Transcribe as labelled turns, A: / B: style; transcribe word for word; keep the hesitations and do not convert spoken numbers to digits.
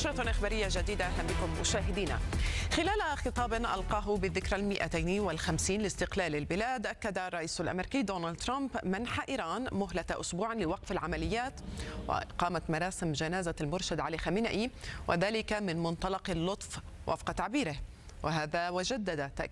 A: نشرة إخبارية جديدة، أهلا بكم مشاهدينا. خلال خطاب ألقاه بالذكرى المئتين والخمسين لاستقلال البلاد، أكد الرئيس الأمريكي دونالد ترامب منح إيران مهلة أسبوع لوقف العمليات وإقامة مراسم جنازة المرشد علي خامنئي، وذلك من منطلق اللطف وفق تعبيره. وهذا وجدد